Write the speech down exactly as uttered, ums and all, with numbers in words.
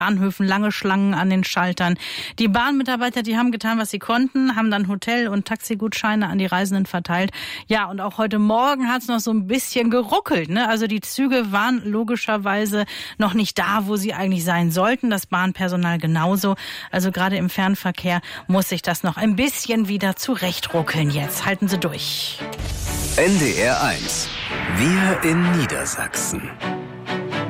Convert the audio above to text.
Bahnhöfen, lange Schlangen an den Schaltern. Die Bahnmitarbeiter, die haben getan, was sie konnten, haben dann Hotel- und Taxigutscheine an die Reisenden verteilt. Ja, und auch heute Morgen hat es noch so ein bisschen geruckelt, ne? Also die Züge waren logischerweise noch nicht da, wo sie eigentlich sein sollten. Das Bahnpersonal genauso. Also gerade im Fernverkehr muss sich das noch ein bisschen wieder zurechtruckeln jetzt. Halten Sie durch. N D R eins. Wir in Niedersachsen.